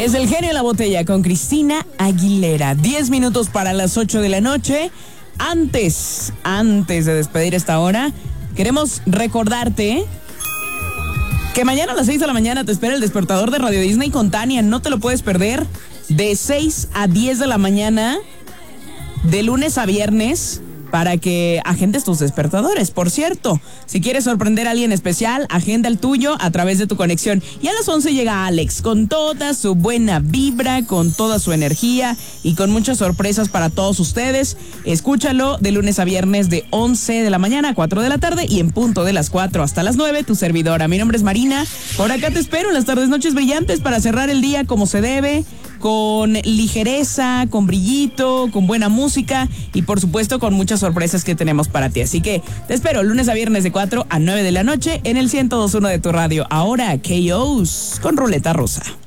Es El Genio en la Botella con Cristina Aguilera. 10 minutos para las 8 de la noche. Antes de despedir esta hora, queremos recordarte que mañana a las 6 de la mañana te espera el despertador de Radio Disney con Tania. No te lo puedes perder. De 6 a 10 de la mañana, de lunes a viernes, para que agendes tus despertadores. Por cierto, si quieres sorprender a alguien especial, agenda el tuyo a través de tu conexión. Y a las 11 llega Alex con toda su buena vibra, con toda su energía y con muchas sorpresas para todos ustedes. Escúchalo de lunes a viernes de 11 de la mañana a 4 de la tarde y en punto de las 4 hasta las 9, tu servidora. Mi nombre es Marina. Por acá te espero en las tardes noches brillantes para cerrar el día como se debe, con ligereza, con brillito, con buena música y por supuesto con muchas sorpresas que tenemos para ti. Así que te espero lunes a viernes de 4 a 9 de la noche en el 102.1 de tu radio. Ahora KOs con Ruleta Rusa.